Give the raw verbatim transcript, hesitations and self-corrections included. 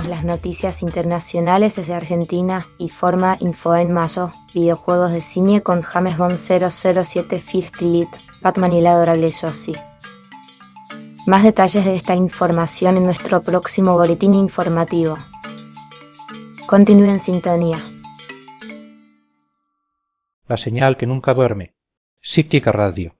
traemos las noticias internacionales desde Argentina y forma Info en Mayo, videojuegos de cine con James Bond cero cero siete Fifth Elite, Batman y la adorable Josie. Más detalles de esta información en nuestro próximo boletín informativo. Continúe en sintonía. La señal que nunca duerme. Psíquica Radio.